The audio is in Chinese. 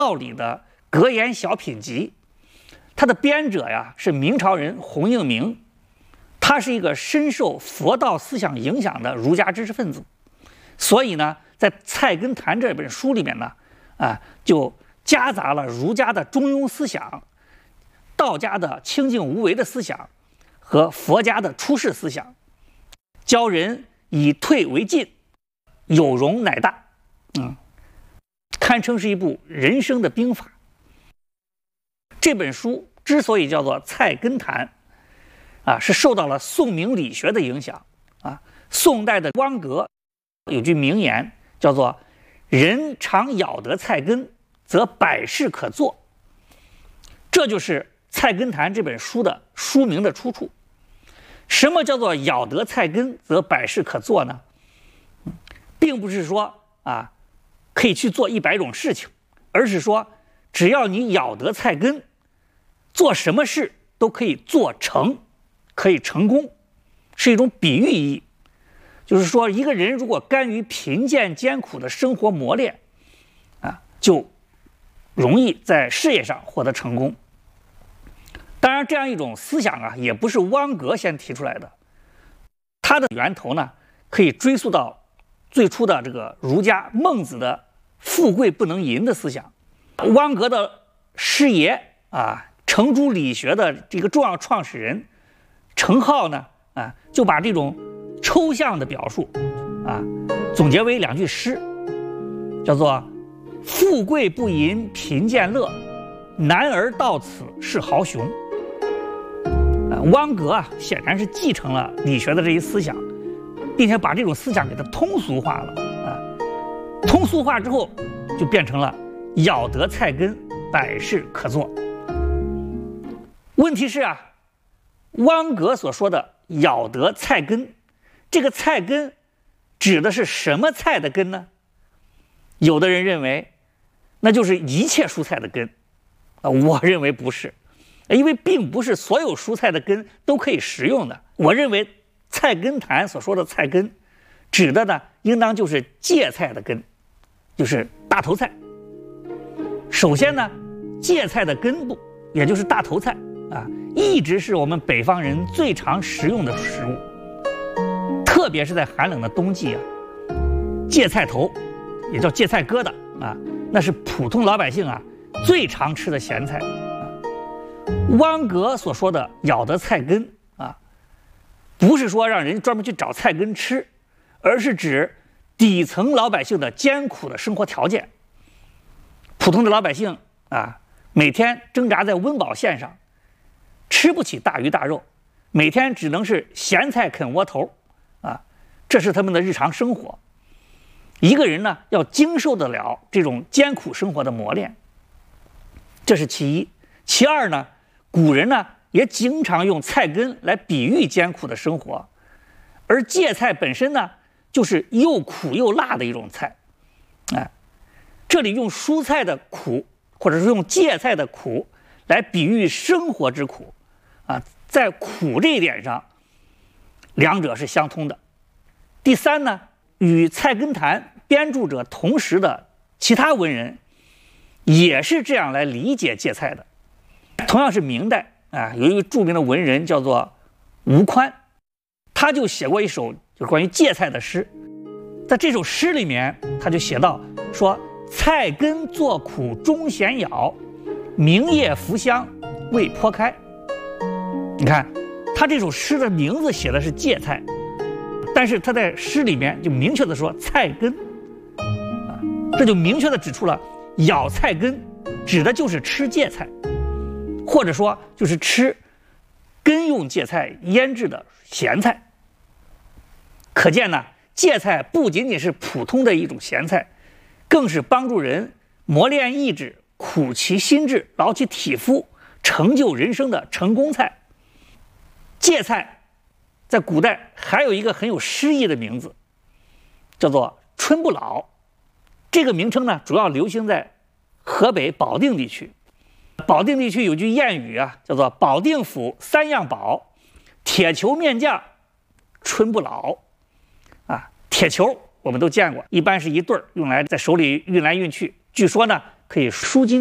道理的格言小品集，它的编者呀是明朝人洪应明，他是一个深受佛道思想影响的儒家知识分子，所以呢，在《菜根谭》这本书里面呢，就夹杂了儒家的中庸思想、道家的清净无为的思想和佛家的出世思想，教人以退为进，有容乃大，堪称是一部人生的兵法。这本书之所以叫做《菜根谭》，是受到了宋明理学的影响。宋代的汪格有句名言叫做“人常咬得菜根，则百事可做”，这就是《菜根谭》这本书的书名的出处。什么叫做咬得菜根则百事可做呢？并不是说可以去做100种事情，而是说只要你咬得菜根，做什么事都可以做成，可以成功，是一种比喻意义。就是说，一个人如果甘于贫贱艰苦的生活磨练，就容易在事业上获得成功。当然，这样一种思想也不是汪格先提出来的，它的源头呢，可以追溯到最初的这个儒家孟子的“富贵不能淫”的思想。汪格的师爷程朱理学的这个重要创始人程颢呢，就把这种抽象的表述总结为2句诗，叫做“富贵不淫贫贱乐，男儿到此是豪雄”。汪格显然是继承了理学的这一思想，并且把这种思想给它通俗化了。通俗化之后，就变成了咬得菜根，百事可做。问题是汪格所说的咬得菜根，这个菜根指的是什么菜的根呢？有的人认为那就是一切蔬菜的根，我认为不是，因为并不是所有蔬菜的根都可以食用的。我认为《菜根谭》所说的菜根，指的呢，应当就是芥菜的根，就是大头菜。首先呢，芥菜的根部，也就是大头菜一直是我们北方人最常食用的食物，特别是在寒冷的冬季芥菜头，也叫芥菜疙瘩那是普通老百姓最常吃的咸菜。汪格所说的咬得菜根不是说让人专门去找菜根吃，而是指底层老百姓的艰苦的生活条件。普通的老百姓每天挣扎在温饱线上，吃不起大鱼大肉，每天只能是咸菜啃窝头这是他们的日常生活。一个人呢，要经受得了这种艰苦生活的磨练，这是其一。其二呢，古人呢也经常用菜根来比喻艰苦的生活，而芥菜本身呢，就是又苦又辣的一种菜。这里用蔬菜的苦，或者是用芥菜的苦来比喻生活之苦在苦这一点上，两者是相通的。第三呢，与《菜根谭》编著者同时的其他文人也是这样来理解芥菜的。同样是明代有一位著名的文人叫做吴宽，他就写过一首就是关于芥菜的诗。在这首诗里面，他就写到说：“菜根作苦终咸咬，明叶浮香未剖开。”你看，他这首诗的名字写的是芥菜，但是他在诗里面就明确的说菜根这就明确的指出了咬菜根指的就是吃芥菜，或者说就是吃根用芥菜腌制的咸菜。可见呢，芥菜不仅仅是普通的一种咸菜，更是帮助人磨练意志、苦其心志、劳其体肤、成就人生的成功菜。芥菜在古代还有一个很有诗意的名字，叫做春不老。这个名称呢，主要流行在河北保定地区。保定地区有句谚语叫做“保定府3样宝，铁球面酱春不老”。铁球我们都见过，一般是一对儿，用来在手里运来运去。据说呢， 可以舒筋